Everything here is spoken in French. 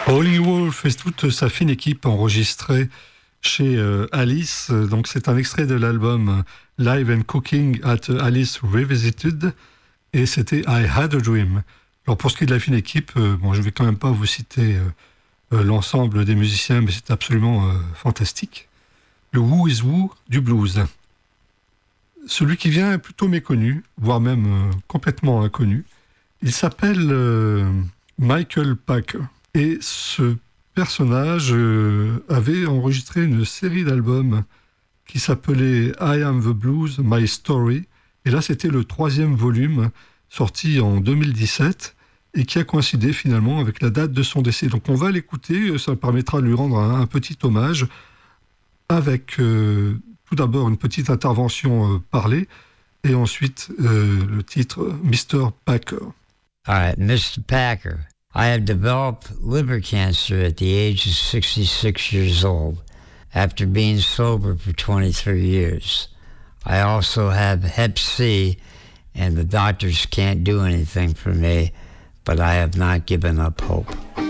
Howlin' Wolf et toute sa fine équipe enregistrée chez Alice. Donc c'est un extrait de l'album Live and Cooking at Alice Revisited et c'était I Had a Dream. Alors pour ce qui est de la fine équipe, je vais quand même pas vous citer l'ensemble des musiciens, mais c'est absolument fantastique. Le Who is Who du blues. Celui qui vient est plutôt méconnu, voire même complètement inconnu. Il s'appelle Michael Packer. Et ce personnage avait enregistré une série d'albums qui s'appelait I Am the Blues, My Story. Et là, c'était le 3e volume, sorti en 2017, et qui a coïncidé finalement avec la date de son décès. Donc on va l'écouter, ça permettra de lui rendre un petit hommage, avec tout d'abord une petite intervention parlée, et ensuite le titre Mr. Packer. All right, Mr. Packer. I have developed liver cancer at the age of 66 years old, after being sober for 23 years. I also have Hep C, and the doctors can't do anything for me, but I have not given up hope.